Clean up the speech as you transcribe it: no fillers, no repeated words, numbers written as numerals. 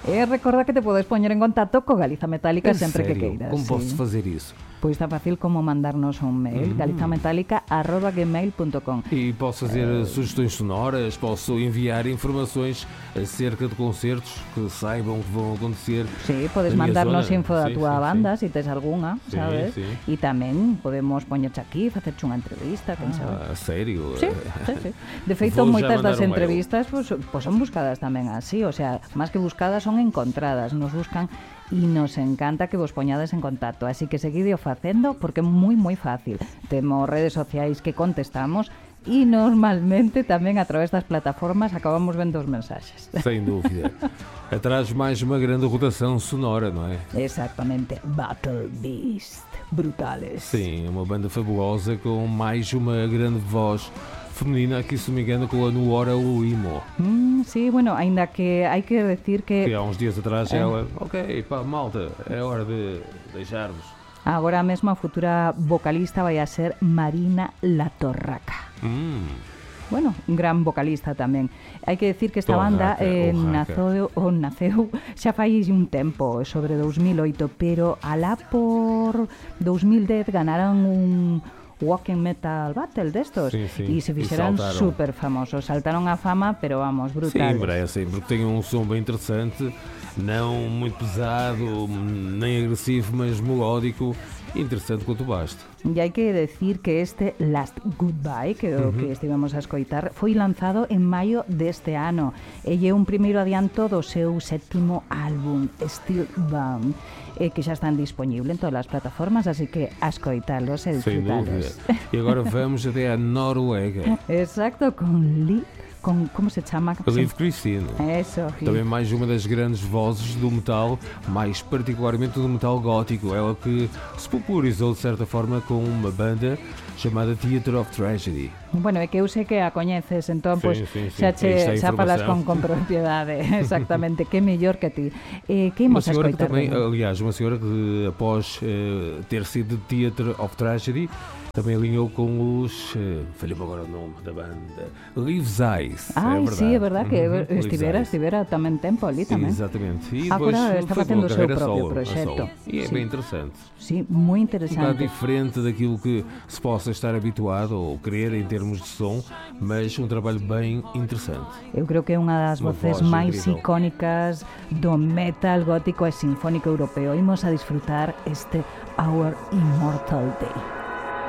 E recorda que te podes poñer en contacto co Galiza Metálica sempre que Sério? queiras. Como posso fazer isso? Pois tan fácil como mandarnos un mail, galizametálica@gmail.com. E posso fazer sugestões sonoras, posso enviar informações acerca de concertos que saibam que vão acontecer. Sí, podes na minha mandarnos zona. info da Sí, túa sí, banda, se tes algunha, Sí, sabes? sí. E tamén podemos poñerche aquí, facerche unha entrevista, quen sabe. Sério? Sí, sí, sí. De feito, Vou já moitas mandar das un mail. entrevistas pues son buscadas tamén así, o sea, máis que buscadas son encontradas, nos buscan e nos encanta que vos poñades en contacto, así que seguide o facendo porque é moi fácil. Temos redes sociais que contestamos e normalmente tamén a través das plataformas acabamos vendo os mensaxes. Sem dúvida. Atrás mais uma grande rotação sonora, não é? Exactamente, Battle Beast, brutales. Sim, uma banda fabulosa com mais uma grande voz feminina que, se não me engano, com a Nuora Luimo. Sí, bueno, ainda que hai que decir Que que há uns dias atrás ela, ok, pá, malta, é hora de deixar-vos. agora mesmo a futura vocalista vai a ser Marina Latorraca. Bueno, un gran vocalista tamén. Hai que decir que esta banda naceu xa fai un tempo, sobre 2008, pero alá por 2010 ganaron un Walking Metal Battle destos Sim, sim. e se fixeran E saltaron. super famosos. Saltaron a fama, pero vamos, Sim, brutales. merecem, porque tem um som bem interessante, não muito pesado, nem agressivo, mas melódico, interessante quanto basta. E hai que decir que este Last Goodbye, que é o que estivemos a escoitar, foi lanzado en maio deste ano e é un primeiro adianto do seu 7º álbum, Steel Bound, que xa están disponible en todas as plataformas, así que a escoitalos e Sem dúvida. disfrutalos. E agora vamos até à Noruega. Exacto, como se chama? A Liv Kristine. Eso, Também mais uma das grandes vozes do metal, mais particularmente do metal gótico. Ela que se popularizou de certa forma com uma banda chamada Theatre of Tragedy. Bueno, é que eu sei que a coñeces, entón, pois, sim. xa Aí está a xa falas información. con propiedade, exactamente, que mellor que ti. Que imos a Uma senhora que escoitar? também, Rubén? aliás, uma senhora que após ter sido de Theatre of Tragedy, também alinhou com os, falhou-me agora o nome da banda, Lives Eyes. Ai, sí, é verdad que Lives estivera tamén tempo ali tamén. Exatamente. E Agora depois está foi facendo uma o seu carreira próprio solo, a proxecto. solo. E é Sí. bem interessante. Sí, moi Um bocado interesante. diferente daquilo que se possa estar habituado ou querer em termos de som, mas um trabalho bem interessante. Eu creo que é unha das Unha voces voz máis incrível. icónicas do metal gótico e sinfónico europeo. Imos a disfrutar este Our Immortal Day.